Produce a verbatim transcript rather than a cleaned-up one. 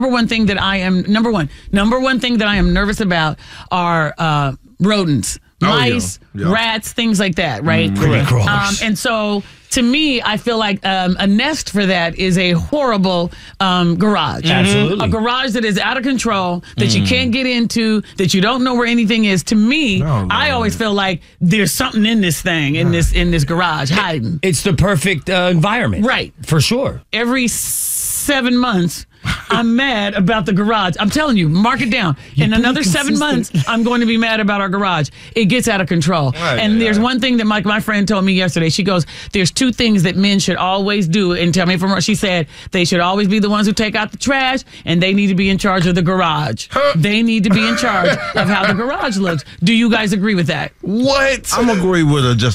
Number one thing that I am number one number one thing that I am nervous about are uh, rodents, mice, oh, yeah. Yeah. rats, things like that. Right? Critter crawlers. Um, and so, to me, I feel like um, a nest for that is a horrible um, garage. Absolutely. A garage that is out of control, that mm. you can't get into, that you don't know where anything is. To me, oh, I always feel like there's something in this thing, in this in this garage, hiding. It's the perfect uh, environment. Right. For sure. Every seven months, I'm mad about the garage. I'm telling you, mark it down. You're In another consistent. seven months, I'm going to be mad about our garage. It gets out of control. Right, and yeah, there's yeah. one thing that my, my friend told me yesterday. She goes, there's two things that men should always do. And tell me from her, she said, they should always be the ones who take out the trash, and they need to be in charge of the garage. They need to be in charge of how the garage looks. Do you guys agree with that? What? I'm agree with her just